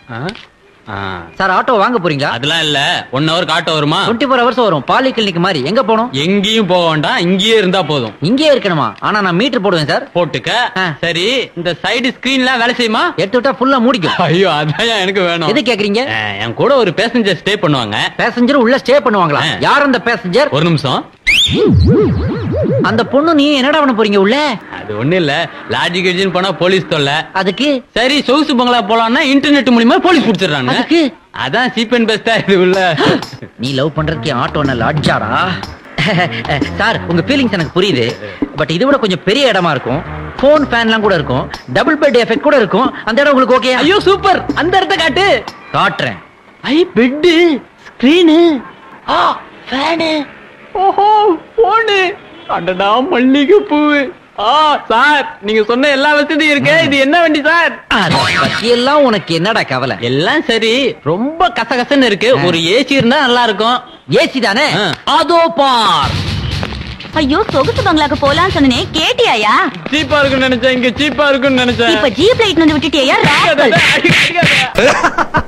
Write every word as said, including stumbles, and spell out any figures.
Sir auto வாங்க போறீங்களா? அதெல்லாம் இல்ல, ஒன் ஹவர் ஆட்டோ வருமா? டுவெண்ட்டி ஃபோர் ஹவர்ஸ் வரும். பாலி கிளினிக் மாதிரி. எங்க போகணும்? எங்கேயும் போக வேண்டாம், இங்கேயே இருந்தா போதும். இங்கேயே இருக்கணுமா? ஆனா நான் மீட்டர் போடுவேன் சார். போட்டுக்க. சரி, இந்த சைடு ஸ்கிரீன்ல வேலை செய்யுமா? எடுத்து விட்டா ஃபுல்லா மூடிக்கும். ஐயோ, அதான் எனக்கு வேணும். எது கேக்குறீங்க? என் கூட ஒரு பேசஞ்சர் ஸ்டே பண்ணுவாங்க. பேசஞ்சர் உள்ள ஸ்டே பண்ணுவாங்களா? யார் அந்த பேசஞ்சர்? ஒரு நிமிஷம். அந்த பொண்ணு நீ என்னடா பண்ண போறீங்க உள்ள? அது ஒண்ணு இல்ல, லாஜிக் எஜின் போனா போலீஸ் தொல்ல. அதுக்கு சரி சொகுசு பங்களா போலாம்னா இன்டர்நெட் மூலமா போலீஸ் புடிச்சிடறாங்க. அதுக்கு அதான் சீப் அண்ட் பெஸ்டா இது உள்ள. நீ லவ் பண்றதுக்கு ஆட்டோ என்ன லாட்ஜாடா? சார் உங்க ஃபீலிங்ஸ் எனக்கு புரியுது. பட் இதை விட கொஞ்சம் பெரிய இடமா இருக்கும். போன் ஃபேன்லாம் கூட இருக்கும். டபுள் பெட் எஃபெக்ட் கூட இருக்கும். அந்த இடம் உங்களுக்கு ஓகே? ஐயோ சூப்பர், அந்த இடத்தை காட்டு. காட்டுறேன். ஐ பெட், ஸ்கிரீன், ஆ ஃபேன், ஓஹோ போனு, அடடா மல்லிகை பூவு. ஆ சார், நீங்க சொன்ன எல்லா வசதியும் இருக்கு. இது என்ன வண்டி சார்? அத பத்தி எல்லாம் உனக்கு என்னடா கவலை? எல்லாம் சரி, ரொம்ப கசகசன்னு இருக்கு. ஒரு ஏசி இருந்தா நல்லா இருக்கும். ஏசி தானே? அதோ பார். ஐயோ, சொகுசு பங்களாக்கு போலாம் சொன்னனே, கேட்டியாயா? சீப்பா இருக்குன்னு நினைச்சேன், இங்க சீப்பா இருக்குன்னு நினைச்சேன். இப்ப ஜீப் லைட் வந்து விட்டுட்டியா?